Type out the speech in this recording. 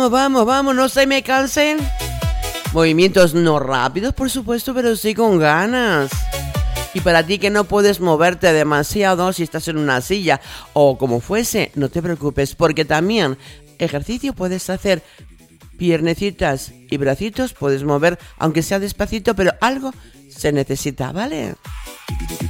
Vamos, vamos, no se me cansen. Movimientos no rápidos, por supuesto, pero sí con ganas. Y para ti que no puedes moverte demasiado si estás en una silla o como fuese, no te preocupes, porque también ejercicio puedes hacer. Piernecitas y bracitos puedes mover, aunque sea despacito, pero algo se necesita, ¿vale?